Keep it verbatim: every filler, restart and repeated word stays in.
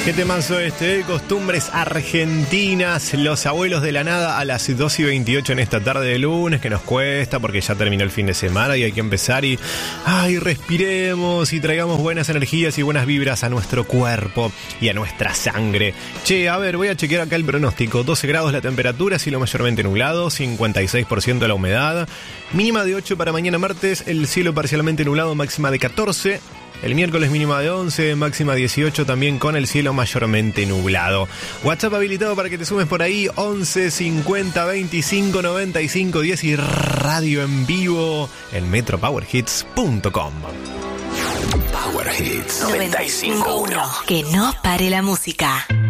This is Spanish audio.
Qué temazo este, ¿eh? Costumbres argentinas, los abuelos de la nada a las dos y veintiocho en esta tarde de lunes, que nos cuesta porque ya terminó el fin de semana y hay que empezar y ay, respiremos y traigamos buenas energías y buenas vibras a nuestro cuerpo y a nuestra sangre. Che, a ver, voy a chequear acá el pronóstico. doce grados la temperatura, cielo mayormente nublado, cincuenta y seis por ciento la humedad, mínima de ocho para mañana martes, el cielo parcialmente nublado, máxima de catorce. El miércoles mínima de once, máxima dieciocho, también con el cielo mayormente nublado. WhatsApp habilitado para que te sumes por ahí, once cincuenta veinticinco noventa y cinco diez y radio en vivo en metro power hits punto com. Power Hits noventa y cinco punto uno. Que no pare la música.